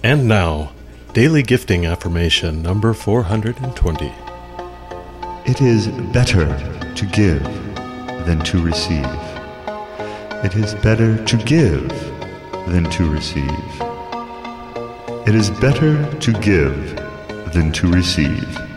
And now, Daily Gifting Affirmation number 420. It is better to give than to receive. It is better to give than to receive. It is better to give than to receive.